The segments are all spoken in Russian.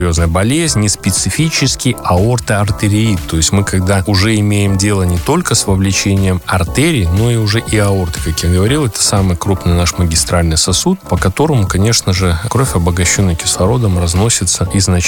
серьезная болезнь, неспецифический аортоартериит. То есть мы, когда уже имеем дело не только с вовлечением артерий, но и уже и аорты, как я говорил, это самый крупный наш магистральный сосуд, по которому, конечно же, кровь, обогащенная кислородом, разносится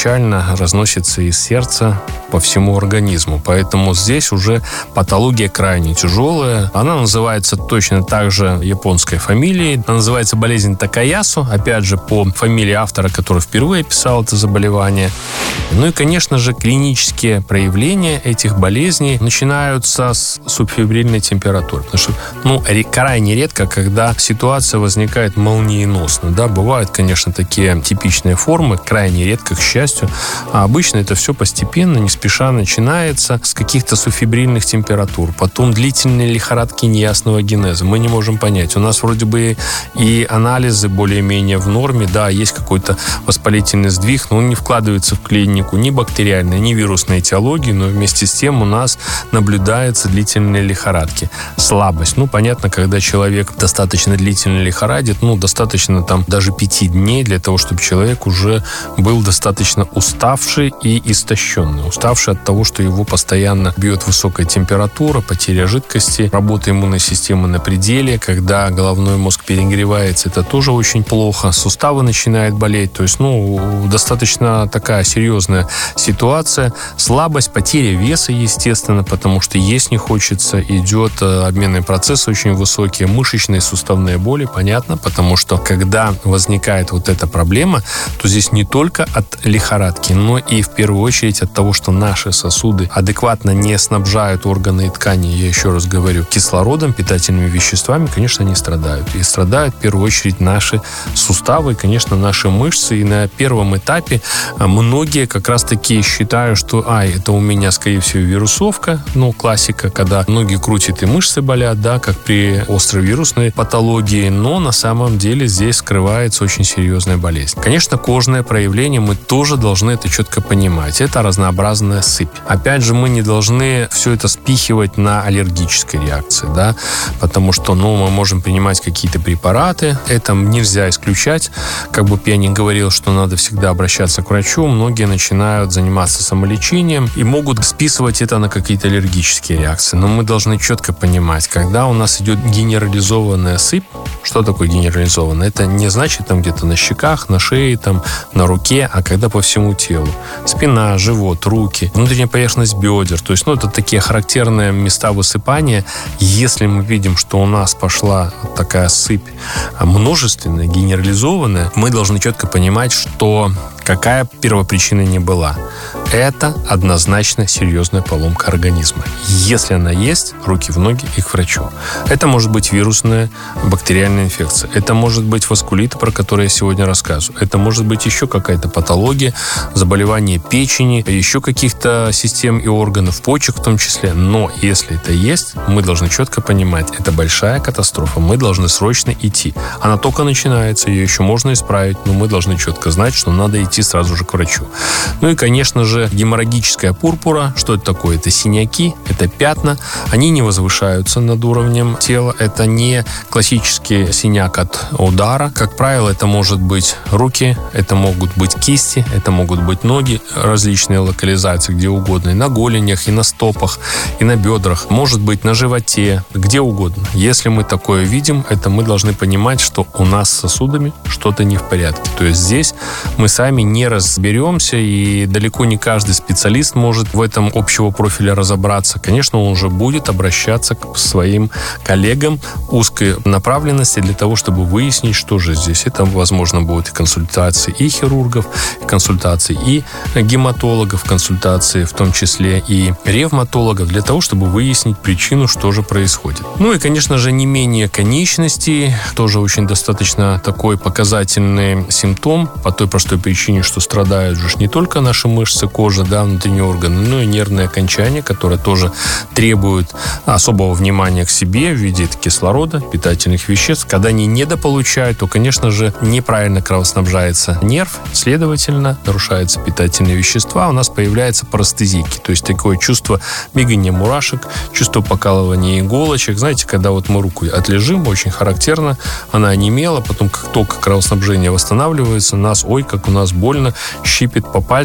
из сердца по всему организму. Поэтому здесь уже патология крайне тяжелая. Она называется точно так же японской фамилией. Она называется болезнь Такаясу, опять же, по фамилии автора, который впервые описал это заболевание. Ну и, конечно же, клинические проявления этих болезней начинаются с субфебрильной температуры. Потому что, крайне редко, когда ситуация возникает молниеносно. Да, бывают, конечно, такие типичные формы, крайне редко, к счастью. А обычно это все постепенно, не спеша начинается с каких-то субфебрильных температур. Потом длительные лихорадки неясного генеза. Мы не можем понять. У нас вроде бы и анализы более-менее в норме. Да, есть какой-то воспалительный сдвиг, но он не вкладывается в клинику ни бактериальной, ни вирусной этиологии, но вместе с тем у нас наблюдаются длительные лихорадки. Слабость. Понятно, когда человек достаточно длительно лихорадит, достаточно там даже 5 дней для того, чтобы человек уже был достаточно уставший и истощенный. Уставший от того, что его постоянно бьет высокая температура, потеря жидкости, работа иммунной системы на пределе, когда головной мозг перегревается, это тоже очень плохо. Суставы начинают болеть, то есть, достаточно такая серьезная ситуация. Слабость, потеря веса, естественно, потому что есть не хочется, идет обменный процесс очень высокий, мышечные суставные боли, понятно, потому что когда возникает вот эта проблема, то здесь не только от лихорадки, но и в первую очередь от того, что наши сосуды адекватно не снабжают органы и ткани, я еще раз говорю, кислородом, питательными веществами, конечно, они страдают. И страдают в первую очередь наши суставы, конечно, наши мышцы. И на первом этапе многие как раз-таки считают, что это у меня, скорее всего, вирусовка, классика, когда ноги крутят и мышцы болят, да, как при острой вирусной патологии, но на самом деле здесь скрывается очень серьезная болезнь. Конечно, кожное проявление, мы тоже должны это четко понимать. Это разнообразная сыпь. Опять же, мы не должны все это спихивать на аллергической реакции, да, потому что, мы можем принимать какие-то препараты, это нельзя исключать. Как бы я не говорил, что надо всегда обращаться к врачу, многие начинают заниматься самолечением и могут списывать это на какие-то аллергические реакции. Но мы должны четко понимать, когда у нас идет генерализованная сыпь, что такое генерализованная? Это не значит там где-то на щеках, на шее, там, на руке, а когда по всему телу. Спина, живот, руки, внутренняя поверхность бедер. То есть, это такие характерные места высыпания. Если мы видим, что у нас пошла такая сыпь множественная, генерализованная, мы должны четко понимать, что какая первопричина не была. Это однозначно серьезная поломка организма. Если она есть, руки в ноги и к врачу. Это может быть вирусная бактериальная инфекция. Это может быть васкулит, про который я сегодня рассказываю. Это может быть еще какая-то патология, заболевание печени, еще каких-то систем и органов, почек в том числе. Но если это есть, мы должны четко понимать, это большая катастрофа. Мы должны срочно идти. Она только начинается, ее еще можно исправить, но мы должны четко знать, что надо идти сразу же к врачу. И, конечно же, геморрагическая пурпура. Что это такое? Это синяки, это пятна. Они не возвышаются над уровнем тела. Это не классический синяк от удара. Как правило, это может быть руки, это могут быть кисти, это могут быть ноги, различные локализации, где угодно. И на голенях, и на стопах, и на бедрах. Может быть на животе, где угодно. Если мы такое видим, это мы должны понимать, что у нас с сосудами что-то не в порядке. То есть здесь мы сами не разберемся, и далеко не каждый специалист может в этом общего профиля разобраться. Конечно, он уже будет обращаться к своим коллегам узкой направленности для того, чтобы выяснить, что же здесь. Это, возможно, будут консультации и хирургов, консультации и гематологов, консультации в том числе и ревматологов, для того, чтобы выяснить причину, что же происходит. И, конечно же, не менее конечностей, тоже очень достаточно такой показательный симптом по той простой причине, что страдают же не только наши мышцы, кожа, да, внутренние органы, но и нервные окончания, которые тоже требуют особого внимания к себе в виде кислорода, питательных веществ. Когда они недополучают, то, конечно же, неправильно кровоснабжается нерв, следовательно, нарушаются питательные вещества, у нас появляются парестезики, то есть такое чувство бегания мурашек, чувство покалывания иголочек. Знаете, когда мы руку отлежим, очень характерно, она онемела, потом как только кровоснабжение восстанавливается, как у нас больно, щипит по пальцам,